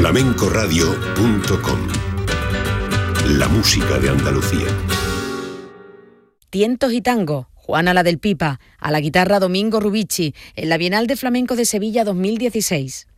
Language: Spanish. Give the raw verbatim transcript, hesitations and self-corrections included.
flamencoradio punto com. La música de Andalucía. Tientos y tango, Juana la del Pipa, a la guitarra Domingo Rubici, en la Bienal de Flamenco de Sevilla dos mil dieciséis.